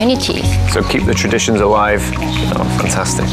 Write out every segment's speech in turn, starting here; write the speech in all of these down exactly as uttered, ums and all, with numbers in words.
communities. So keep the traditions alive. Oh, fantastic.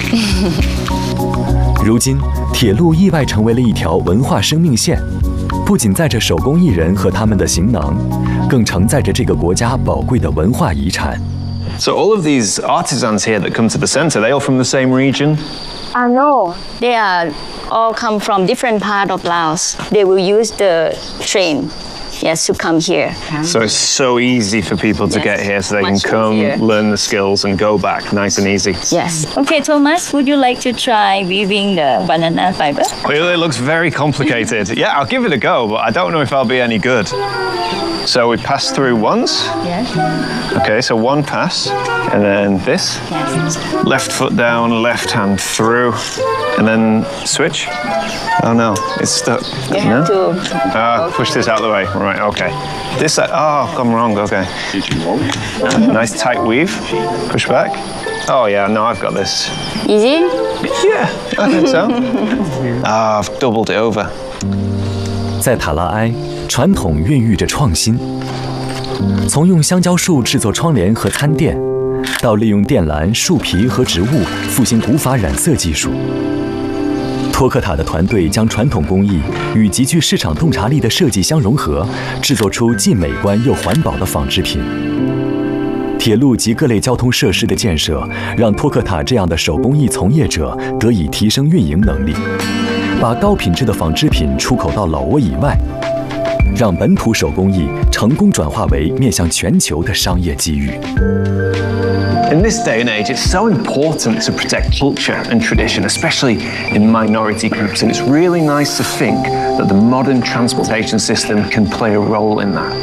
如今，铁路意外成为了一条文化生命线，不仅载着手工艺人和他们的行囊，更承载着这个国家宝贵的文化遗产。 So all of these artisans here that come to the centre, they all from the same region? Uh, no, they are all come from different part of Laos. They will use the train, yes, to come here. So it's so easy for people to Yes, get here so they can much come, easier. learn the skills and go back nice and easy. Yes. Okay, Thomas, would you like to try weaving the banana fiber? Well, it looks very complicated. Yeah, I'll give it a go, but I don't know if I'll be any good. So we pass through once. Yes. Okay, so one pass, and then this. Yes. Left foot down, left hand through, and then switch. Oh no, it's stuck. You no? have to. Ah, push this out of the way. Right, okay. This side, oh, gone wrong, okay. Nice tight weave. Push back. Oh yeah, no, I've got this. Easy? Yeah, I think so. Ah, I've doubled it over. 在塔拉埃，传统孕育着创新。从用香蕉树制作窗帘和餐垫，到利用电缆、树皮和植物复兴古法染色技术。托克塔的团队将传统工艺与极具市场洞察力的设计相融合，制作出既美观又环保的纺织品。铁路及各类交通设施的建设，让托克塔这样的手工艺从业者得以提升运营能力，把高品质的纺织品出口到老挝以外，让本土手工艺成功转化为面向全球的商业机遇。 In this day and age, it's so important to protect culture and tradition, especially in minority groups, and it's really nice to think that the modern transportation system can play a role in that.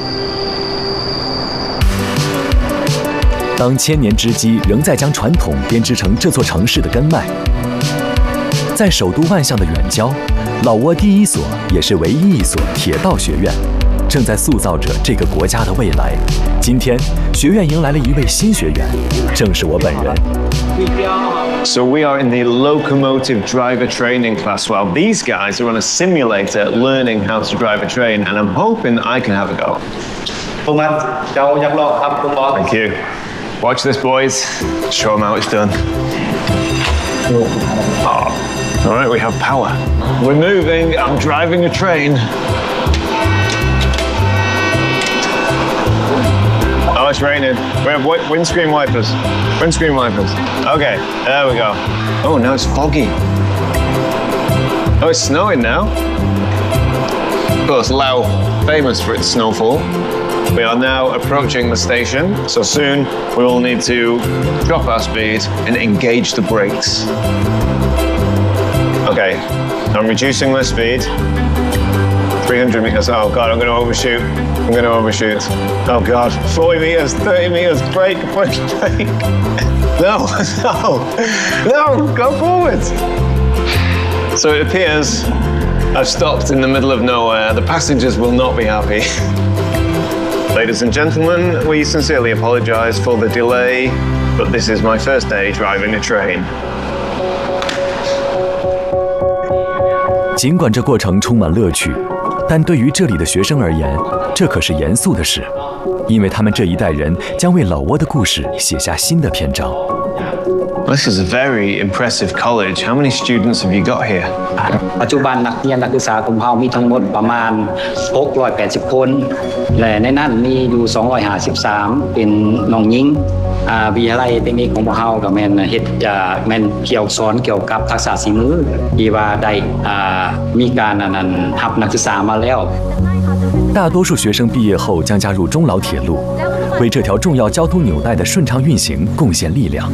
当千年之机仍在将传统编织成这座城市的根脉，在首都万象的远郊，老挝第一所也是唯一一所铁道学院，正在塑造着这个国家的未来。今天，学院迎来了一位新学员，正是我本人。 So we are in the locomotive driver training class, while these guys are on a simulator learning how to drive a train, and I'm hoping I can have a go. Thank you. Watch this, boys. Show them how it's done. Oh. All right, we have power. We're moving. I'm driving a train. Oh, it's raining. We have windscreen wipers. Windscreen wipers. Okay, there we go. Oh, now it's foggy. Oh, it's snowing now. Of course, Laos, famous for its snowfall. We are now approaching the station, so soon we will need to drop our speed and engage the brakes. Okay, I'm reducing my speed. three hundred meters. Oh God, I'm going to overshoot. I'm going to overshoot. Oh God, forty meters, thirty meters. Brake, brake, brake. No, no, no, go forward. So it appears I've stopped in the middle of nowhere. The passengers will not be happy. Ladies and gentlemen, we sincerely apologize for the delay, but this is my first day driving a train. 尽管这过程充满乐趣，但对于这里的学生而言，这可是严肃的事，因为他们这一代人将为老挝的故事写下新的篇章。 This is a very impressive college. How many students have you got here? ปัจจุบันนักเรียนนักศึกษาของเรามีทั้งหมดประมาณหกร้อยแปดสิบคนและในนั้นมีอยู่สองร้อยห้าสิบสามเป็นน้องหญิงอ่าวิทยาลัยเทคนิคของพวกเราก็แม่นเฮ็ดจะแม่นเกี่ยวสอนเกี่ยวกับทักษะฝีมือที่ว่าได้อ่ามีการอันนั้นรับนักศึกษามาแล้ว大多数学生毕业后将加入中老铁路，为这条重要交通纽带的顺畅运行贡献力量。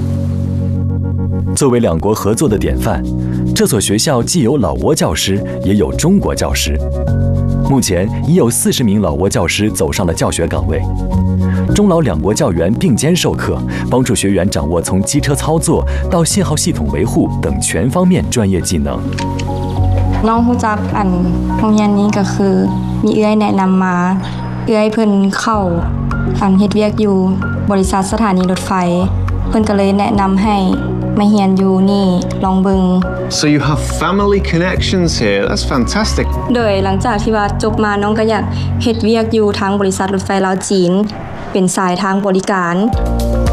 作为两国合作的典范，这所学校既有老挝教师，也有中国教师。目前已有四十名老挝教师走上了教学岗位，中老两国教员并肩授课，帮助学员掌握从机车操作到信号系统维护等全方面专业技能。 น้องฮู้จักอันโรงเรียนนี้ก็คือมีเอื้อยแนะนำมาเอื้อยเพิ่นเข้าอันเฮ็ดเวียกอยู่บริษัทสถานีรถไฟเพิ่นก็เลยแนะนำให้มาเรียนอยู่นี่ลองเบิ่ง So you have family connections here. That's fantastic. โดยหลังจากที่ว่าจบมาน้องก็อยากเฮ็ดเวียกอยู่ทางบริษัทรถไฟลาวจีนเป็นสายทางบริการ